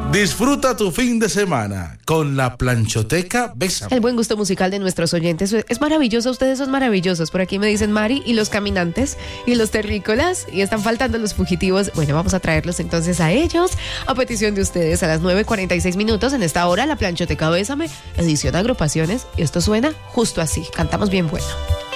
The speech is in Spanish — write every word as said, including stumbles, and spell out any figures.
Disfruta tu fin de semana con la Planchoteca Bésame. El buen gusto musical de nuestros oyentes es maravilloso. Ustedes son maravillosos. Por aquí me dicen Mari y los caminantes y los terrícolas y están faltando los fugitivos. Bueno, vamos a traerlos entonces a ellos a petición de ustedes a las nueve cuarenta y seis minutos. En esta hora, la Planchoteca Bésame, edición de agrupaciones. Y esto suena justo así. Cantamos bien bueno.